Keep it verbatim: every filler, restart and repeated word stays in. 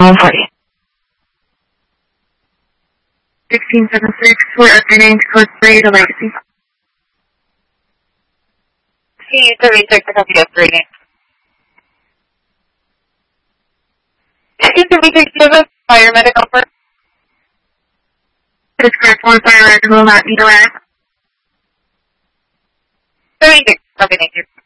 one forty. sixteen seventy-six, we're updating code three to Legacy. C thirty-six, I copy upgrading. C thirty-six, do you have a fire medic offer? That is correct, one fire medic will not need a lab. thirty-six, copy, thank you.